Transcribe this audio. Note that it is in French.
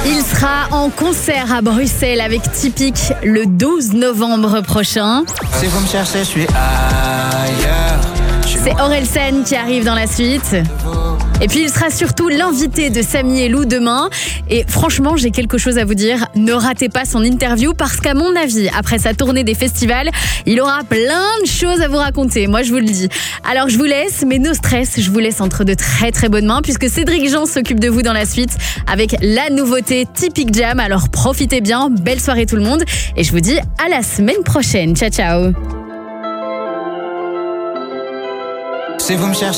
Il sera en concert à Bruxelles avec Typique le 12 novembre prochain. Si vous me cherchez, je suis ailleurs. C'est Orelsan qui arrive dans la suite. Et puis il sera surtout l'invité de Samy et Lou demain. Et franchement, j'ai quelque chose à vous dire. Ne ratez pas son interview parce qu'à mon avis, après sa tournée des festivals, il aura plein de choses à vous raconter. Moi, je vous le dis. Alors, je vous laisse, mais no stress, je vous laisse entre de très très bonnes mains puisque Cédric Jean s'occupe de vous dans la suite avec la nouveauté Typique Jam. Alors, profitez bien. Belle soirée tout le monde. Et je vous dis à la semaine prochaine. Ciao, ciao. Si vous me cherchez